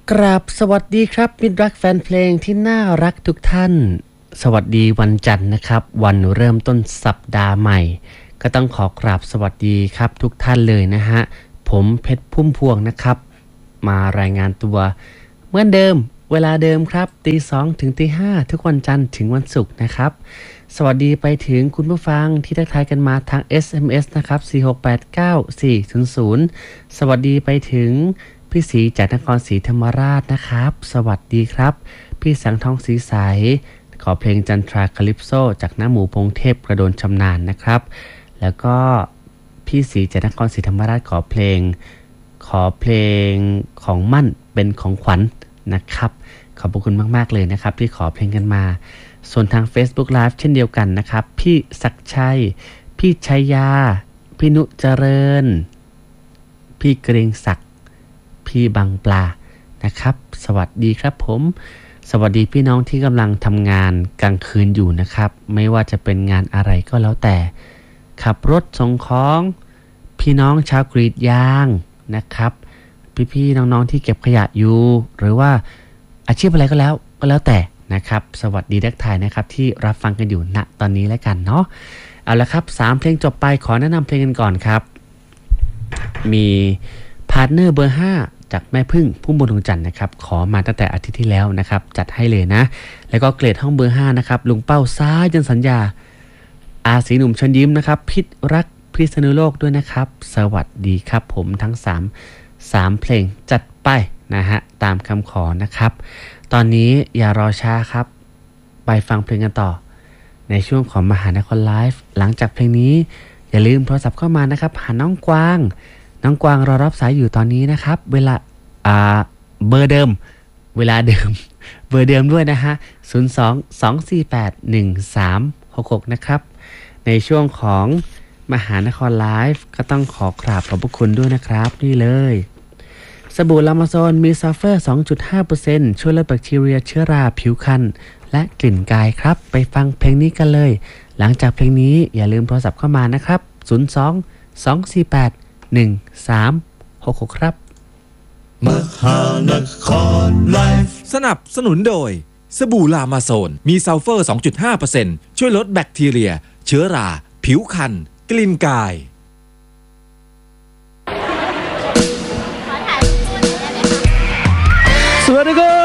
กราบสวัสดีครับมิตรรักแฟนเพลงที่น่ารักทุกท่านสวัสดีวันจันทร์นะครับวันเริ่มต้นสัปดาห์ใหม่ก็ต้องขอกราบสวัสดีครับทุกท่านเลยนะฮะผมเพชรพุ่มพวงนะครับมารายงานตัวเหมือนเดิมเวลาเดิมครับตี 2 ถึงตี 5ทุกวันจันทร์ถึงวันศุกร์นะครับสวัสดีไปถึงคุณผู้ฟังที่ทักทายกันมาทาง SMS นะครับ4689400สวัสดีไปถึงพี่ศรีจากนครศรีธรรมราชนะครับสวัสดีครับพี่แสงทองสีใสขอเพลงจันทราคาลิปโซจากน้าหมูพงเทพกระโดนชำนาญนะครับแล้วก็พี่ศรีจากนครศรีธรรมราชขอเพลงของมั่นเป็นของขวัญนะครับขอบคุณมากๆเลยนะครับที่ขอเพลงกันมาส่วนทาง Facebook Live เช่นเดียวกันนะครับพี่ศักดิ์ชัยพี่ชัยยาพี่นุเจริญพี่เกรงศักดิ์พี่บังปลานะครับสวัสดีครับผมสวัสดีพี่น้องที่กำลังทำงานกลางคืนอยู่นะครับไม่ว่าจะเป็นงานอะไรก็แล้วแต่ขับรถส่งของพี่น้องชาวกรีดยางนะครับพี่ๆน้องๆที่เก็บขยะอยู่หรือว่าอาชีพอะไรก็แล้วแต่นะครับสวัสดีทักทายนะครับที่รับฟังกันอยู่ณตอนนี้แล้วกันเนาะเอาละครับ3เพลงจบไปขอแนะนำเพลงกันก่อนครับมีพาร์ทเนอร์เบอร์5จากแม่พึ่งพุ่มบนดวงจันทร์นะครับขอมาตั้งแต่อาทิตย์ที่แล้วนะครับจัดให้เลยนะแล้วก็เกรดห้องเบอร์5นะครับลุงเป้าซ้ายยันสัญญาอาสีหนุ่มเชิญยิ้มนะครับพิษรักพิษณุโลกด้วยนะครับสวัสดีครับผมทั้ง3เพลงจัดไปนะฮะตามคำขอนะครับตอนนี้อย่ารอช้าครับไปฟังเพลงกันต่อในช่วงของมหานครไลฟ์หลังจากเพลงนี้อย่าลืมโทรศัพท์เข้ามานะครับหาน้องกวางรอรับสายอยู่ตอนนี้นะครับเวลาเบอร์เดิมเวลาเดิมเบอร์เดิมด้วยนะฮะ02-248-1366นะครับในช่วงของมหานครไลฟ์ก็ต้องขอกราบขอบพระคุณด้วยนะครับนี่เลยสบู่ลามาโซนมีซัลเฟอร์ 2.5% ช่วยลดแบคทีเรียเชื้อราผิวคันและกลิ่นกายครับไปฟังเพลงนี้กันเลยหลังจากเพลงนี้อย่าลืมโทรศัพท์เข้ามานะครับ02-248-1366ครับมหานครไลฟ์สนับสนุนโดยสบู่ลามาโซนมีซัลเฟอร์ 2.5% ช่วยลดแบคทีเรียเชื้อราผิวคันกลิ่นกายสวัสดีครั